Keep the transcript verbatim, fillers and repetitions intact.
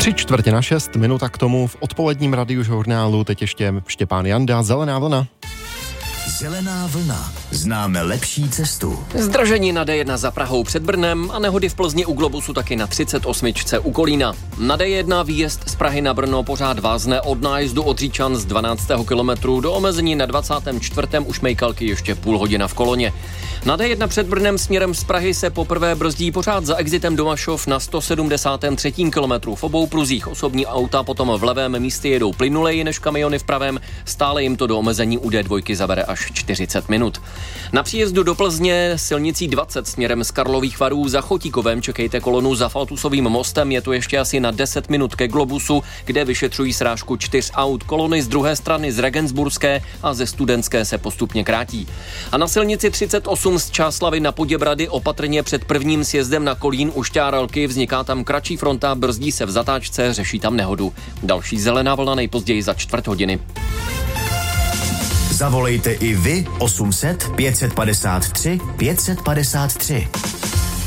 Tři čtvrtě na šest, minuta k tomu v odpoledním radiožurnálu, teď ještě Štěpán Janda, Zelená vlna. Zelená vlna. Známe lepší cestu. Zdržení na D jedna za Prahou před Brnem a nehody v Plzni u Globusu taky na třicet osm u Kolína. Na D jedna výjezd z Prahy na Brno pořád vázne od nájezdu od Říčan z dvanáctého kilometru do omezení na dvacátém čtvrtém u Šmejkalky ještě půl hodina v koloně. Na D jedna před Brnem směrem z Prahy se poprvé brzdí pořád za exitem Domašov na sto sedmdesátém třetím kilometru. V obou pruzích osobní auta potom v levém místě jedou plynuleji než kamiony v pravém, stále jim to do omezení u D dva zabere až čtyřicet minut. Na příjezdu do Plzně silnicí dvacet směrem z Karlových Varů za Chotíkovem čekejte kolonu za Faltusovým mostem, je to ještě asi na deset minut ke Globusu, kde vyšetřují srážku čtyř aut. Kolony z druhé strany z Regensburské a ze Studentské se postupně krátí. A na silnici třicet osm z Čáslavy na Poděbrady opatrně před prvním sjezdem na Kolín u Šťáralky vzniká tam kratší fronta, brzdí se v zatáčce, řeší tam nehodu. Další zelená vlna nejpozději za čtvrt hodiny. Zavolejte i vy osm set pět set padesát tři pět set padesát tři.